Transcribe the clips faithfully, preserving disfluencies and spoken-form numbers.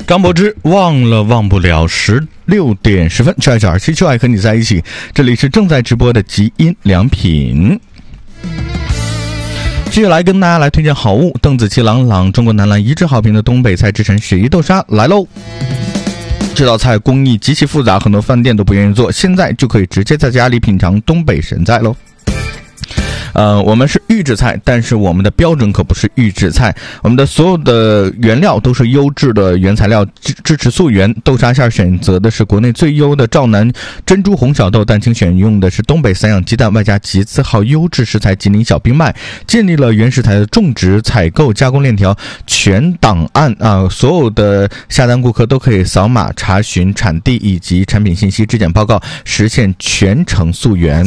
张柏芝忘了忘不了，十六点十分，就爱九二七，就爱和你在一起。这里是正在直播的极音良品。接下来跟大家来推荐好物，邓紫棋朗朗中国男篮一致好评的东北菜之神雪衣豆沙来喽！这道菜工艺极其复杂，很多饭店都不愿意做，现在就可以直接在家里品尝东北神菜喽。呃，我们是预制菜，但是我们的标准可不是预制菜，我们的所有的原料都是优质的原材料，支支持溯源。豆沙馅选择的是国内最优的赵南珍珠红小豆，蛋清选用的是东北散养鸡蛋，外加极字号优质食材吉林小冰麦，建立了原食材的种植、采购、加工链条全档案啊！所有的下单顾客都可以扫码查询产地以及产品信息、质检报告，实现全程溯源。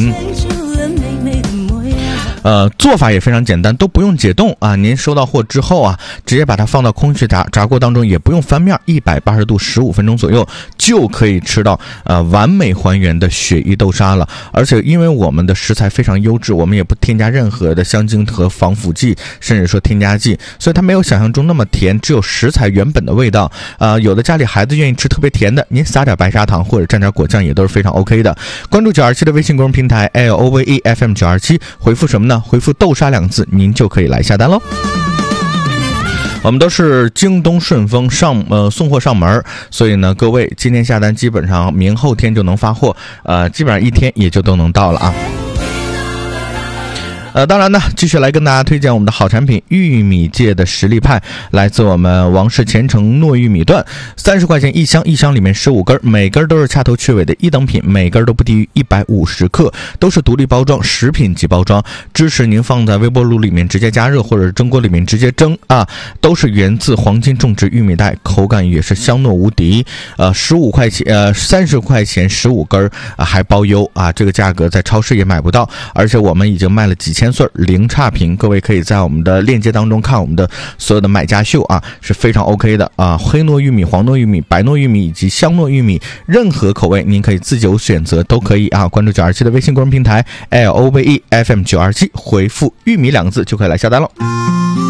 呃，做法也非常简单，都不用解冻啊！您收到货之后啊，直接把它放到空气炸炸锅当中，也不用翻面，一百八十度十五分钟左右就可以吃到呃完美还原的雪衣豆沙了。而且因为我们的食材非常优质，我们也不添加任何的香精和防腐剂，甚至说添加剂，所以它没有想象中那么甜，只有食材原本的味道。呃，有的家里孩子愿意吃特别甜的，您撒点白砂糖或者蘸点果酱也都是非常 OK 的。关注九二七的微信公众平台 L O V E F M 九二七，回复什么呢？回复豆沙两个字，您就可以来下单喽。我们都是京东顺丰上呃送货上门，所以呢，各位今天下单基本上明后天就能发货，呃，基本上一天也就都能到了啊。呃，当然呢，继续来跟大家推荐我们的好产品——玉米界的实力派，来自我们王氏前程糯玉米段，三十块钱一箱，一箱里面十五根，每根都是掐头去尾的一等品，每根都不低于一百五十克，都是独立包装，食品级包装，支持您放在微波炉里面直接加热，或者是蒸锅里面直接蒸啊，都是源自黄金种植玉米袋，口感也是香糯无敌。呃，十五块钱，呃，三十块钱十五根啊，还包邮啊，这个价格在超市也买不到，而且我们已经卖了几千岁零差评，各位可以在我们的链接当中看我们的所有的买家秀啊，是非常 OK 的啊。黑糯玉米、黄糯玉米、白糯玉米以及香糯玉米，任何口味您可以自由选择，都可以啊。关注九二七的微信公众平台 L O V E F M 九二七，回复玉米两个字就可以来下单了。